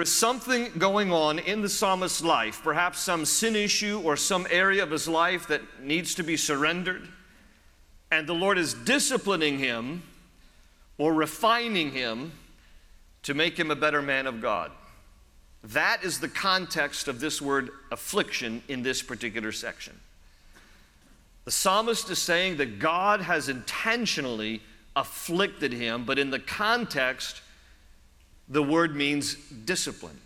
is something going on in the psalmist's life, perhaps some sin issue or some area of his life that needs to be surrendered, and the Lord is disciplining him or refining him to make him a better man of God. That is the context of this word affliction in this particular section. The psalmist is saying that God has intentionally afflicted him, but in the context, the word means discipline.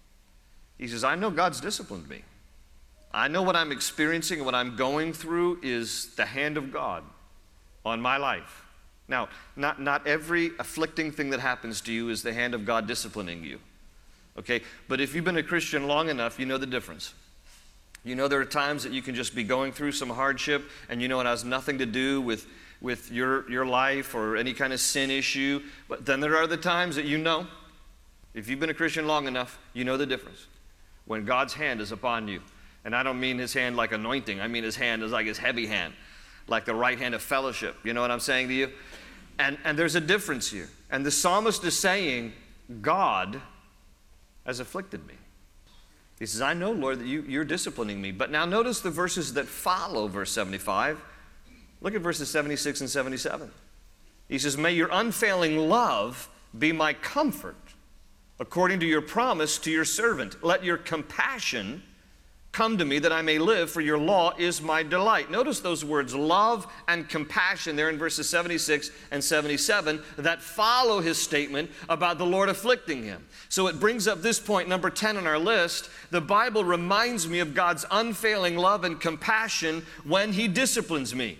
He says, I know God's disciplined me. I know what I'm experiencing and what I'm going through is the hand of God on my life. Now, not every afflicting thing that happens to you is the hand of God disciplining you. Okay? But if you've been a Christian long enough, you know the difference. You know there are times that you can just be going through some hardship and you know it has nothing to do with your life or any kind of sin issue. But then there are the times that you know, if you've been a Christian long enough, you know the difference. When God's hand is upon you. And I don't mean his hand like anointing. I mean his hand is like his heavy hand, like the right hand of fellowship. You know what I'm saying to you? And there's a difference here. And the psalmist is saying, God has afflicted me. He says, I know, Lord, that you're disciplining me. But now notice the verses that follow verse 75. Look at verses 76 and 77. He says, may your unfailing love be my comfort, according to your promise to your servant. Let your compassion come to me that I may live, for your law is my delight. Notice those words, love and compassion, there in verses 76 and 77, that follow his statement about the Lord afflicting him. So it brings up this point, number 10 on our list. The Bible reminds me of God's unfailing love and compassion when he disciplines me.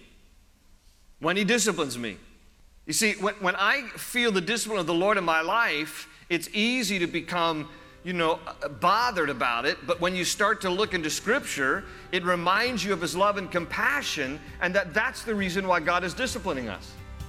When he disciplines me. You see, when I feel the discipline of the Lord in my life, it's easy to become bothered about it, but when you start to look into Scripture, it reminds you of his love and compassion, and that's the reason why God is disciplining us.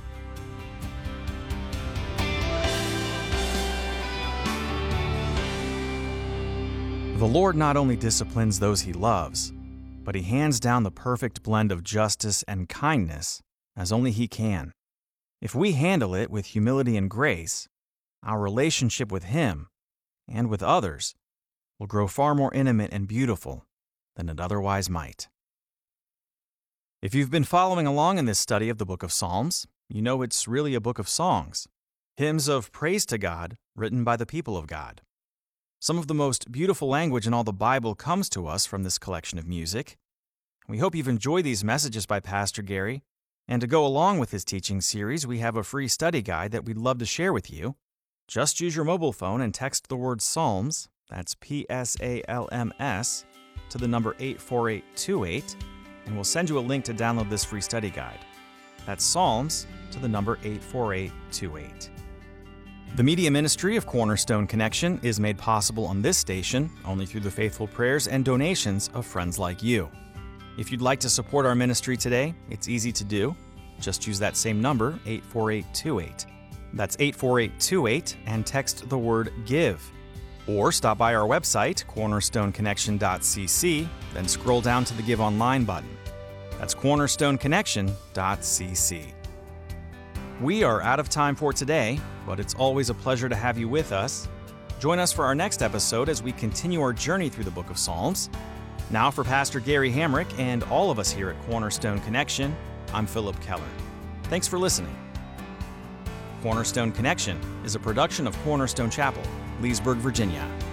The Lord not only disciplines those he loves, but he hands down the perfect blend of justice and kindness as only he can. If we handle it with humility and grace, our relationship with him and with others will grow far more intimate and beautiful than it otherwise might. If you've been following along in this study of the book of Psalms, you know it's really a book of songs, hymns of praise to God written by the people of God. Some of the most beautiful language in all the Bible comes to us from this collection of music. We hope you've enjoyed these messages by Pastor Gary, and to go along with his teaching series, we have a free study guide that we'd love to share with you. Just use your mobile phone and text the word Psalms, that's Psalms, to the number 84828, and we'll send you a link to download this free study guide. That's Psalms to the number 84828. The media ministry of Cornerstone Connection is made possible on this station only through the faithful prayers and donations of friends like you. If you'd like to support our ministry today, it's easy to do. Just use that same number, 84828. That's 84828, and text the word GIVE. Or stop by our website, cornerstoneconnection.cc, then scroll down to the Give Online button. That's cornerstoneconnection.cc. We are out of time for today, but it's always a pleasure to have you with us. Join us for our next episode as we continue our journey through the book of Psalms. Now for Pastor Gary Hamrick and all of us here at Cornerstone Connection, I'm Philip Keller. Thanks for listening. Cornerstone Connection is a production of Cornerstone Chapel, Leesburg, Virginia.